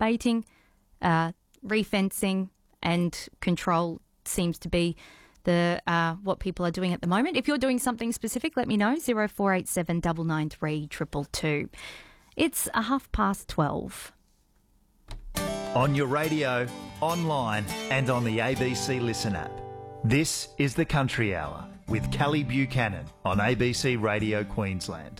baiting, refencing and control seems to be the what people are doing at the moment. If you're doing something specific, let me know, 0487 993 222. It's 12:30. On your radio, online and on the ABC Listen app. This is the Country Hour with Kelly Buchanan on ABC Radio Queensland.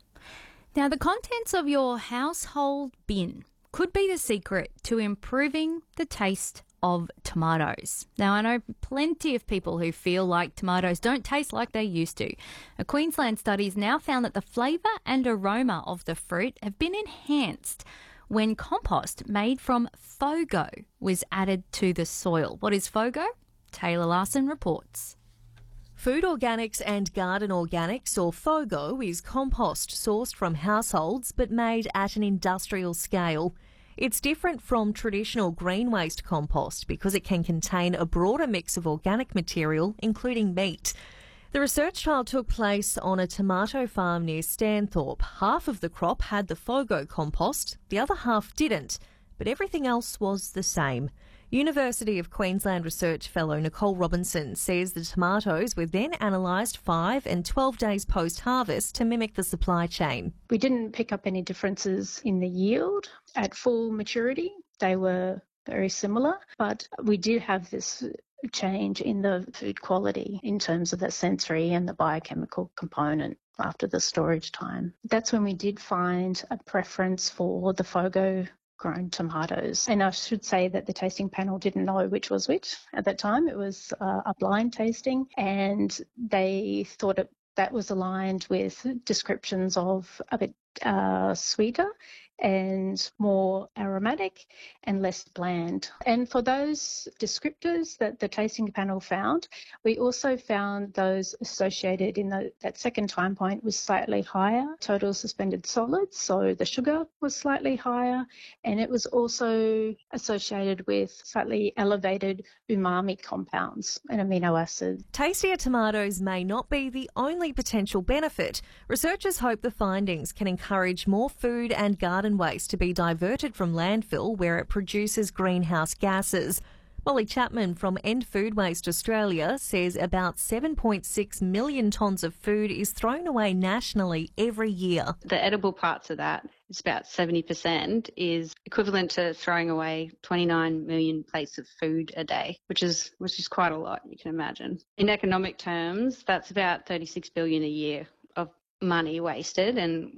Now, the contents of your household bin could be the secret to improving the taste of tomatoes. Now, I know plenty of people who feel like tomatoes don't taste like they used to. A Queensland study's now found that the flavour and aroma of the fruit have been enhanced when compost made from FOGO was added to the soil. What is FOGO? Taylor Larson reports. Food Organics and Garden Organics, or FOGO, is compost sourced from households but made at an industrial scale. It's different from traditional green waste compost because it can contain a broader mix of organic material, including meat. The research trial took place on a tomato farm near Stanthorpe. Half of the crop had the FOGO compost, the other half didn't, but everything else was the same. University of Queensland research fellow Nicole Robinson says the tomatoes were then analysed 5 and 12 days post-harvest to mimic the supply chain. We didn't pick up any differences in the yield. At full maturity, they were very similar, but we did have this change in the food quality in terms of the sensory and the biochemical component after the storage time. That's when we did find a preference for the FOGO grown tomatoes. And I should say that the tasting panel didn't know which was which at that time. It was a blind tasting, and they thought that was aligned with descriptions of a bit sweeter and more aromatic and less bland. And for those descriptors that the tasting panel found, we also found those associated in that second time point was slightly higher total suspended solids, so the sugar was slightly higher, and it was also associated with slightly elevated umami compounds and amino acids. Tastier tomatoes may not be the only potential benefit. Researchers hope the findings can encourage more food and garden waste to be diverted from landfill where it produces greenhouse gases. Molly Chapman from End Food Waste Australia says about 7.6 million tonnes of food is thrown away nationally every year. The edible parts of that, it's about 70%, is equivalent to throwing away 29 million plates of food a day, which is quite a lot, you can imagine. In economic terms, that's about 36 billion a year of money wasted and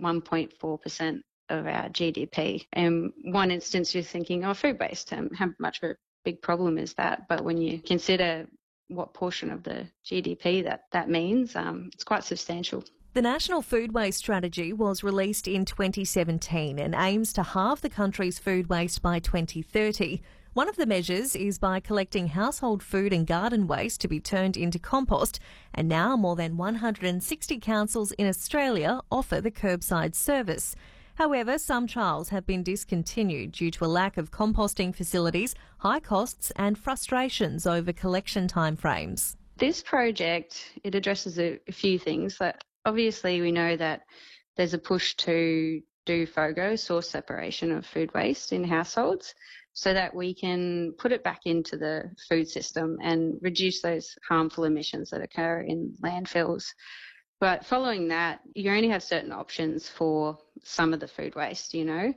1.4% of our GDP. And one instance you're thinking, food waste, how much of a big problem is that? But when you consider what portion of the GDP that means, it's quite substantial. The National Food Waste Strategy was released in 2017 and aims to halve the country's food waste by 2030. One of the measures is by collecting household food and garden waste to be turned into compost, and now more than 160 councils in Australia offer the curbside service. However, some trials have been discontinued due to a lack of composting facilities, high costs and frustrations over collection timeframes. This project, it addresses a few things. Obviously, we know that there's a push to do FOGO, source separation of food waste in households, so that we can put it back into the food system and reduce those harmful emissions that occur in landfills. But following that, you only have certain options for some of the food waste,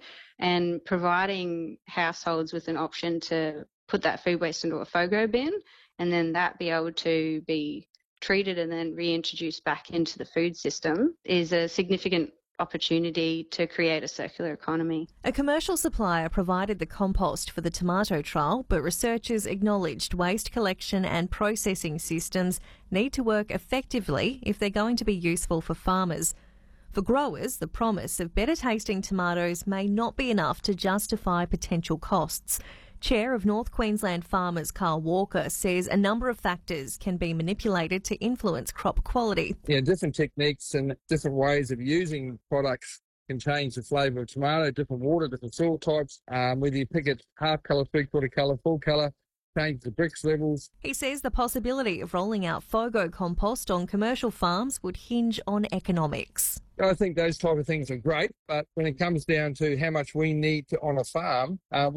and providing households with an option to put that food waste into a FOGO bin and then that be able to be treated and then reintroduced back into the food system is a significant opportunity to create a circular economy. A commercial supplier provided the compost for the tomato trial, but researchers acknowledged waste collection and processing systems need to work effectively if they're going to be useful for farmers. For growers, the promise of better tasting tomatoes may not be enough to justify potential costs. Chair of North Queensland Farmers Carl Walker says a number of factors can be manipulated to influence crop quality. Different techniques and different ways of using products can change the flavour of tomato, different water, different soil types, whether you pick it half colour, three-quarter colour, full colour, change the bricks levels. He says the possibility of rolling out FOGO compost on commercial farms would hinge on economics. I think those type of things are great, but when it comes down to how much we need to on a farm,